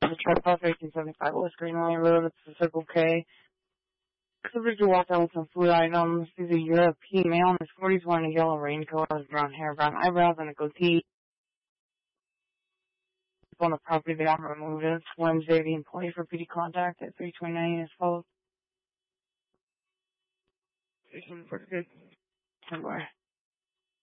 The truck off 1875 West Greenway Road. It's the Circle K. Subject to walk out with some food items. He's a European male in his 40s wearing a yellow raincoat, has brown hair, brown eyebrows, and a goatee. On the property, they haven't removed it. It's Wednesday. The employee for PD contact at 329 is followed. Pretty good. Bye.